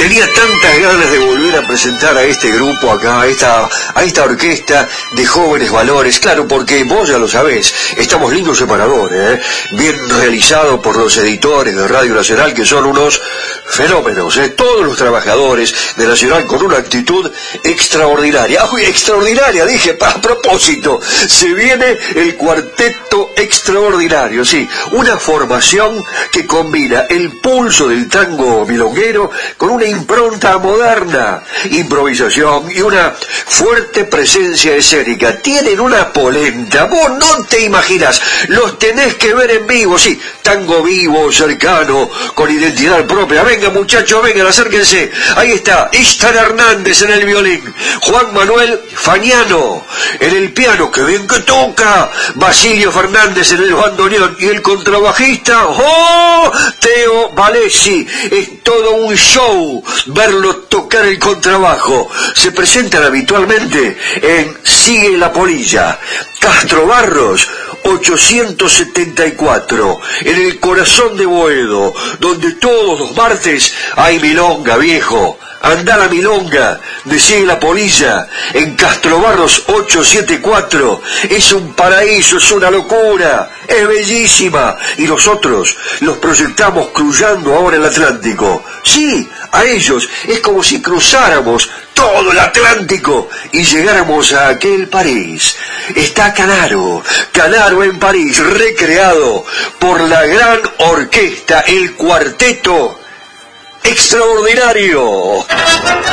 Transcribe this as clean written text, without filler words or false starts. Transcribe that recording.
Tenía tantas ganas de volver a presentar a este grupo acá, a esta orquesta de jóvenes valores, claro, porque vos ya lo sabés, estamos lindos separadores, bien realizado por los editores de Radio Nacional, que son unos fenómenos, todos los trabajadores de Nacional con una actitud extraordinaria. Extraordinaria, dije, a propósito, se viene el Cuarteto Extraordinario, sí, una formación que combina el pulso del tango milonguero con una impronta moderna, improvisación y una fuerte presencia escénica. Tienen una polenta, vos no te imaginas, los tenés que ver en vivo, sí, tango vivo, cercano, con identidad propia. Venga muchachos, vengan, acérquense. Ahí está, Istar Hernández en el violín, Juan Manuel Fagnano en el piano, que bien que toca, Basilio Fernández en el bandoneón y el contrabajista, Teo Valesi. Es todo un show verlo tocar el contrabajo. Se presentan habitualmente en Sigue la Polilla, Castro Barros 874, en el corazón de Boedo, donde todos los martes hay milonga, viejo. Andá la milonga de Sigue la Polilla en Castro Barros 874. Es un paraíso, es una locura, es bellísima. Y nosotros los proyectamos cruzando ahora el Atlántico. Sí, a ellos es como si cruzáramos todo el Atlántico y llegáramos a aquel París. Está Canaro en París, recreado por la gran orquesta, el Cuarteto Extraordinario.